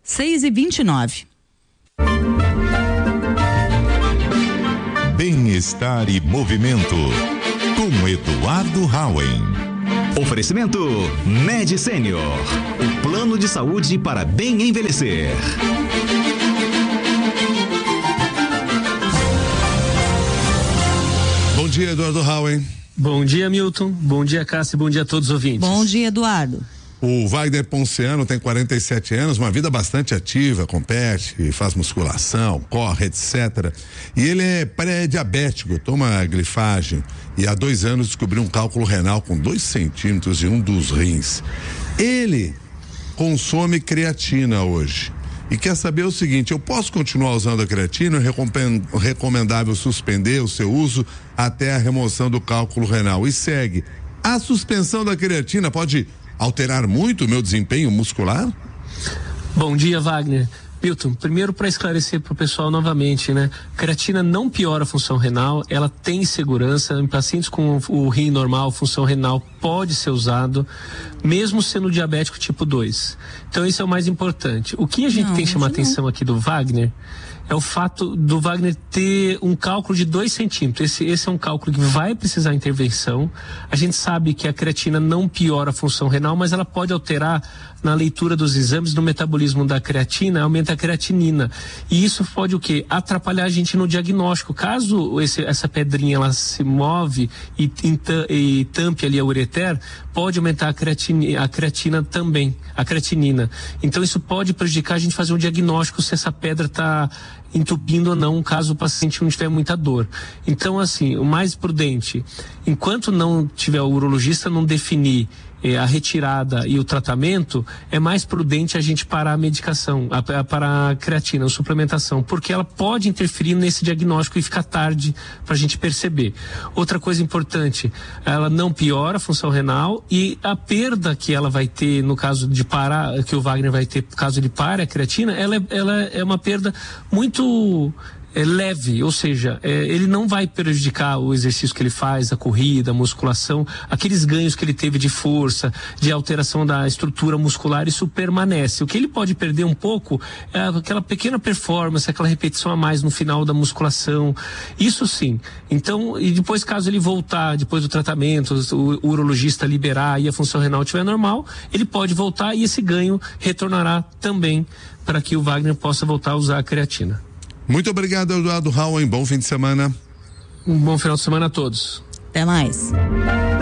6h29. Bem-estar e movimento com Eduardo Hauen. Oferecimento Med Senior, o plano de saúde para bem envelhecer. Bom dia, Eduardo Hauen. Bom dia, Milton. Bom dia, Cássia. Bom dia a todos os ouvintes. Bom dia, Eduardo. O Wagner Ponciano tem 47 anos, uma vida bastante ativa, compete, faz musculação, corre, etc. E ele é pré-diabético, toma glifagem e há 2 anos descobriu um cálculo renal com 2 centímetros em um dos rins. Ele consome creatina hoje e quer saber o seguinte: eu posso continuar usando a creatina? É recomendável suspender o seu uso até a remoção do cálculo renal. E segue: a suspensão da creatina pode alterar muito o meu desempenho muscular? Bom dia, Wagner. Milton, primeiro para esclarecer para o pessoal novamente, né? Creatina não piora a função renal, ela tem segurança. Em pacientes com o rim normal, função renal pode ser usado, mesmo sendo diabético tipo 2. Então isso é o mais importante. O que a gente tem que chamar atenção aqui do Wagner é o fato do Wagner ter um cálculo de 2 centímetros. Esse é um cálculo que vai precisar intervenção. A gente sabe que a creatina não piora a função renal, mas ela pode alterar na leitura dos exames, no metabolismo da creatina, aumenta a creatinina. E isso pode o quê? Atrapalhar a gente no diagnóstico. Caso essa pedrinha ela se move e tampe ali a ureter, pode aumentar a creatina também, a creatinina. Então isso pode prejudicar a gente fazer um diagnóstico se essa pedra está entupindo ou não, caso o paciente não tiver muita dor. Então, assim, o mais prudente, enquanto não tiver o urologista não definir a retirada e o tratamento, é mais prudente a gente parar a medicação, parar a creatina, a suplementação, porque ela pode interferir nesse diagnóstico e ficar tarde para a gente perceber. Outra coisa importante, ela não piora a função renal e a perda que ela vai ter no caso de parar, que o Wagner vai ter caso ele pare a creatina, ela é uma perda muito leve, ou seja, ele não vai prejudicar o exercício que ele faz, a corrida, a musculação, aqueles ganhos que ele teve de força, de alteração da estrutura muscular, isso permanece. O que ele pode perder um pouco é aquela pequena performance, aquela repetição a mais no final da musculação, isso sim. Então, e depois caso ele voltar, depois do tratamento, o urologista liberar e a função renal estiver normal, ele pode voltar e esse ganho retornará também para que o Wagner possa voltar a usar a creatina. Muito obrigado, Eduardo Hauen. Bom fim de semana. Um bom final de semana a todos. Até mais.